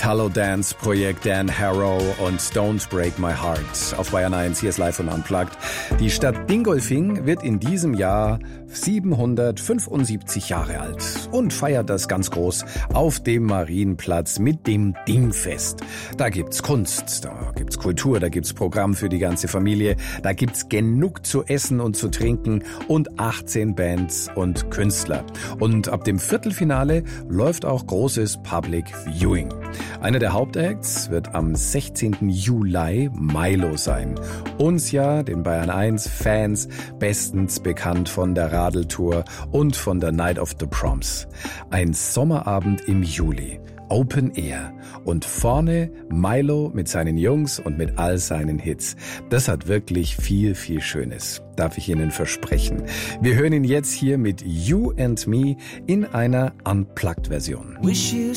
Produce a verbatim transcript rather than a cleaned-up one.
Italo-Dance-Projekt Dan Harrow und Don't Break My Heart auf Bayern eins. Hier ist live und unplugged. Die Stadt Dingolfing wird in diesem Jahr siebenhundertfünfundsiebzig Jahre alt und feiert das ganz groß auf dem Marienplatz mit dem Dingfest. Da gibt's Kunst, da gibt's Kultur, da gibt's Programm für die ganze Familie, da gibt's genug zu essen und zu trinken und achtzehn Bands und Künstler. Und ab dem Viertelfinale läuft auch großes Public Viewing. Einer der Hauptacts wird am sechzehnten Juli Milo sein. Uns ja, den Bayern eins Fans, bestens bekannt von der Radeltour und von der Night of the Proms. Ein Sommerabend im Juli. Open Air. Und vorne Milo mit seinen Jungs und mit all seinen Hits. Das hat wirklich viel, viel Schönes. Darf ich Ihnen versprechen. Wir hören ihn jetzt hier mit You and Me in einer Unplugged-Version.